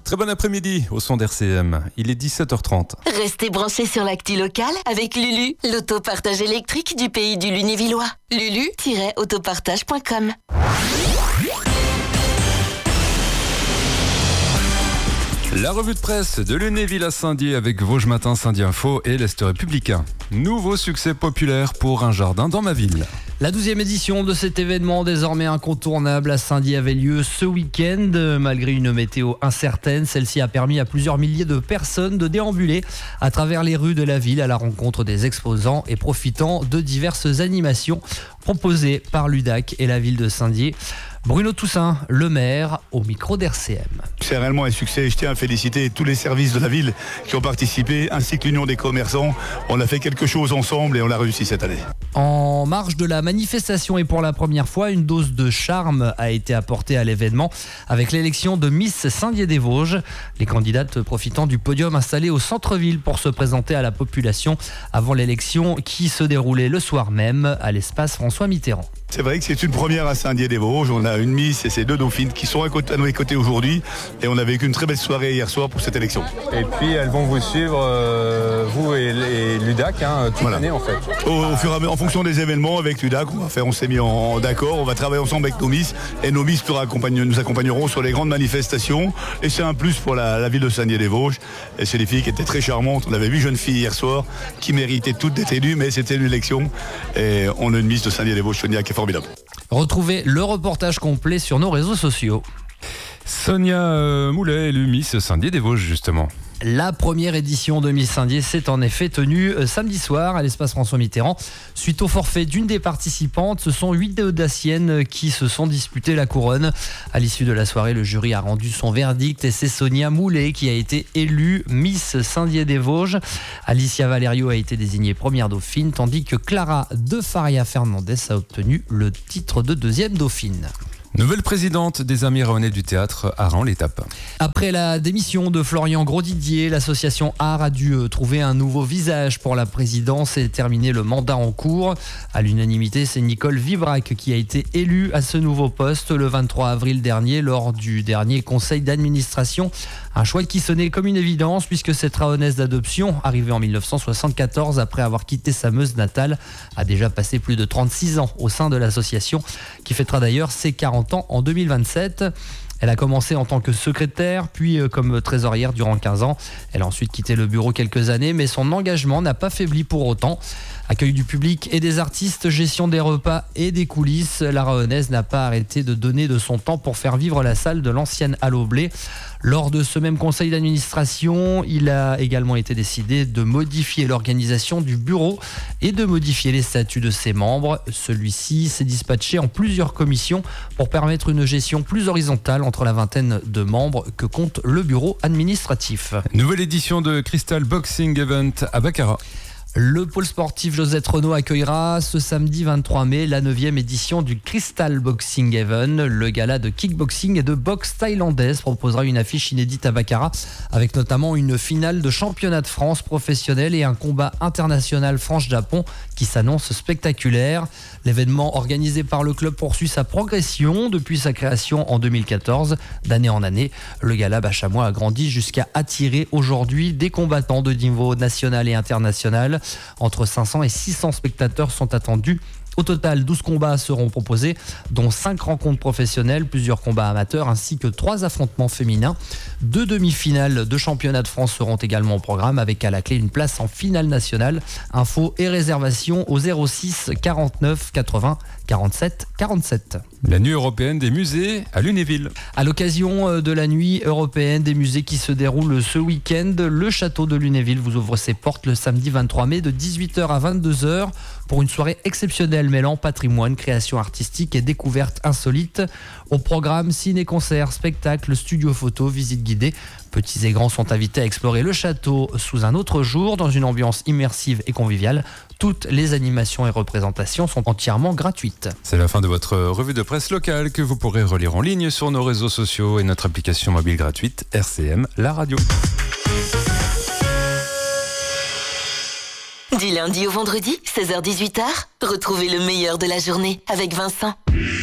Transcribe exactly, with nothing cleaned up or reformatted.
Très bon après-midi au son d'R C M. Il est dix-sept heures trente. Restez branchés sur l'actu locale avec Lulu, l'autopartage électrique du pays du Lunévillois. lulu tiret autopartage point com. La revue de presse de Lunéville à Saint-Dié avec Vosges Matin, Saint-Dié Info et l'Est Républicain. Nouveau succès populaire pour un jardin dans ma ville. La douzième édition de cet événement désormais incontournable à Saint-Dié avait lieu ce week-end. Malgré une météo incertaine, celle-ci a permis à plusieurs milliers de personnes de déambuler à travers les rues de la ville à la rencontre des exposants et profitant de diverses animations proposées par l'U D A C et la ville de Saint-Dié. Bruno Toussaint, le maire, au micro d'R C M. C'est réellement un succès. Je tiens à féliciter tous les services de la ville qui ont participé, ainsi que l'Union des commerçants. On a fait quelque chose ensemble et on l'a réussi cette année. En marge de la manifestation et pour la première fois, une dose de charme a été apportée à l'événement avec l'élection de Miss Saint-Dié-des-Vosges. Les candidates profitant du podium installé au centre-ville pour se présenter à la population avant l'élection qui se déroulait le soir même à l'espace François Mitterrand. C'est vrai que c'est une première à Saint-Dié-des-Vosges. On a une Miss et ses deux dauphines qui sont à nos côtés aujourd'hui. Et on a vécu une très belle soirée hier soir pour cette élection. Et puis elles vont vous suivre, euh, vous et, et l'U D A C, hein, toute voilà. l'année en fait. Au, au fur et à mesure, en fonction des événements avec l'U D A C, on va faire, on s'est mis en, en d'accord. On va travailler ensemble avec nos Miss. Et nos Miss nous accompagneront sur les grandes manifestations. Et c'est un plus pour la, la ville de Saint-Dié-des-Vosges. Et c'est des filles qui étaient très charmantes. On avait huit jeunes filles hier soir qui méritaient toutes d'être élues, mais c'était une élection. Et on a une Miss de Saint-Dié-des-Vosges, Sonia, qui est formidable. Retrouvez le reportage complet sur nos réseaux sociaux. Sonia euh, Moulet, élue Miss Saint-Dié-des-Vosges justement. La première édition de Miss Saint-Dié s'est en effet tenue samedi soir à l'espace François Mitterrand. Suite au forfait d'une des participantes, ce sont huit audaciennes qui se sont disputées la couronne. À l'issue de la soirée, le jury a rendu son verdict et c'est Sonia Moulet qui a été élue Miss Saint-Dié-des-Vosges. Alicia Valerio a été désignée première dauphine, tandis que Clara de Faria Fernandez a obtenu le titre de deuxième dauphine. Nouvelle présidente des Amis Rehonnais du théâtre, Aran l'étape. Après la démission de Florian Grosdidier, l'association Art a dû trouver un nouveau visage pour la présidence et terminer le mandat en cours. À l'unanimité, c'est Nicole Vibrac qui a été élue à ce nouveau poste le vingt-trois avril dernier lors du dernier conseil d'administration. Un choix qui sonnait comme une évidence puisque cette Rahonnaise d'adoption, arrivée en mille neuf cent soixante-quatorze après avoir quitté sa Meuse natale, a déjà passé plus de trente-six ans au sein de l'association qui fêtera d'ailleurs ses quarante ans en deux mille vingt-sept. Elle a commencé en tant que secrétaire, puis comme trésorière durant quinze ans. Elle a ensuite quitté le bureau quelques années, mais son engagement n'a pas faibli pour autant. Accueil du public et des artistes, gestion des repas et des coulisses, la Rahonnaise n'a pas arrêté de donner de son temps pour faire vivre la salle de l'ancienne Halle au Blé. Lors de ce même conseil d'administration, il a également été décidé de modifier l'organisation du bureau et de modifier les statuts de ses membres. Celui-ci s'est dispatché en plusieurs commissions pour permettre une gestion plus horizontale entre la vingtaine de membres que compte le bureau administratif. Nouvelle édition de Crystal Boxing Event à Baccarat. Le pôle sportif Josette Renaud accueillera ce samedi vingt-trois mai la neuvième édition du Crystal Boxing Event. Le gala de kickboxing et de boxe thaïlandaise proposera une affiche inédite à Baccarat avec notamment une finale de championnat de France professionnel et un combat international France-Japon qui s'annonce spectaculaire. L'événement organisé par le club poursuit sa progression depuis sa création en deux mille quatorze. D'année en année, le gala Bachamois a grandi jusqu'à attirer aujourd'hui des combattants de niveau national et international. Entre cinq cents et six cents spectateurs sont attendus. Au total, douze combats seront proposés, dont cinq rencontres professionnelles, plusieurs combats amateurs ainsi que trois affrontements féminins. Deux demi-finales de championnat de France seront également au programme avec à la clé une place en finale nationale. Infos et réservations au zéro six quarante-neuf quatre-vingts quarante-sept quarante-sept. La nuit européenne des musées à Lunéville. À l'occasion de la nuit européenne des musées qui se déroule ce week-end, le château de Lunéville vous ouvre ses portes le samedi vingt-trois mai de dix-huit heures à vingt-deux heures pour une soirée exceptionnelle mêlant patrimoine, création artistique et découvertes insolites. Au programme, ciné-concerts, spectacles, studio photo, visites guidées. Petits et grands sont invités à explorer le château sous un autre jour dans une ambiance immersive et conviviale. Toutes les animations et représentations sont entièrement gratuites. C'est la fin de votre revue de presse locale que vous pourrez relire en ligne sur nos réseaux sociaux et notre application mobile gratuite R C M, la radio. Du lundi au vendredi, seize heures dix-huit heures, retrouvez le meilleur de la journée avec Vincent.